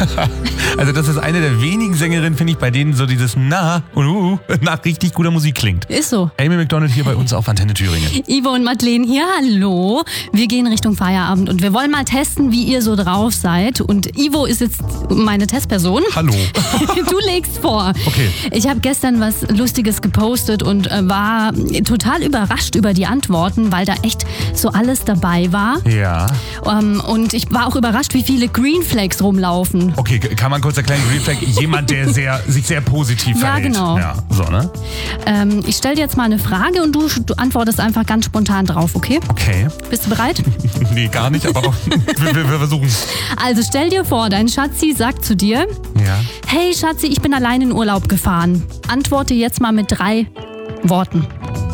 Also das ist eine der wenigen Sängerinnen, finde ich, bei denen so dieses Na und nach richtig guter Musik klingt. Ist so. Amy Macdonald hier bei uns auf Antenne Thüringen. Ivo und Madeleine hier, hallo. Wir gehen Richtung Feierabend und wir wollen mal testen, wie ihr so drauf seid. Und Ivo ist jetzt meine Testperson. Hallo. Du legst vor. Okay. Ich habe gestern was Lustiges gepostet und war total überrascht über die Antworten, weil da echt so alles dabei war. Ja. Und ich war auch überrascht, wie viele Green Flags rumlaufen. Okay, kann man kurz erklären, Green Flag, jemand, der sich sehr positiv verhält. Genau. Ja, so, ne? Ich stelle dir jetzt mal eine Frage und du antwortest einfach ganz spontan drauf, okay? Okay. Bist du bereit? Nee, gar nicht, aber wir versuchen. Also stell dir vor, dein Schatzi sagt zu dir, Ja. hey Schatzi, ich bin allein in Urlaub gefahren. Antworte jetzt mal mit 3 Worten.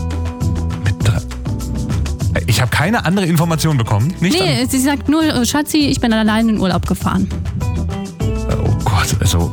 Ich habe keine andere Information bekommen. Nicht Nee, sie sagt nur, Schatzi, ich bin allein in Urlaub gefahren. Oh Gott, also...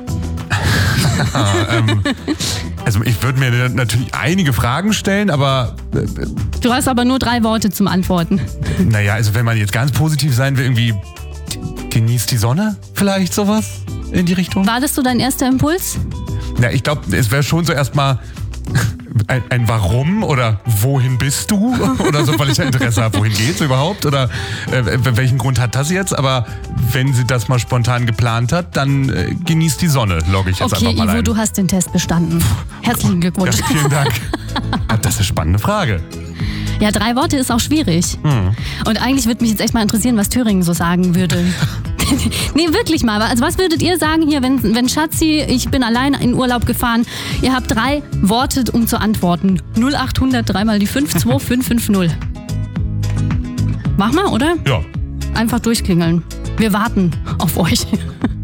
Also ich würde mir natürlich einige Fragen stellen, aber... Du hast aber nur 3 Worte zum Antworten. Naja, also wenn man jetzt ganz positiv sein will, irgendwie genießt die Sonne, vielleicht sowas in die Richtung? War das so dein erster Impuls? Ja, ich glaube, es wäre schon so erstmal ein Warum oder wohin bist du? Oder so, weil ich ja Interesse habe, wohin geht's überhaupt? Oder welchen Grund hat das jetzt? Aber wenn sie das mal spontan geplant hat, dann genießt die Sonne, logge ich jetzt Okay, einfach mal Ivo, ein. du hast den Test bestanden. Herzlichen Glückwunsch. Ja, vielen Dank. Das ist eine spannende Frage. Ja, 3 Worte ist auch schwierig. Und eigentlich würde mich jetzt echt mal interessieren, was Thüringen so sagen würde. Nee, wirklich mal. Also was würdet ihr sagen hier, wenn Schatzi, ich bin allein in Urlaub gefahren, ihr habt 3 Worte, um zu antworten. 0800 3 mal die 52550. Mach mal, oder? Ja. Einfach durchklingeln. Wir warten auf euch.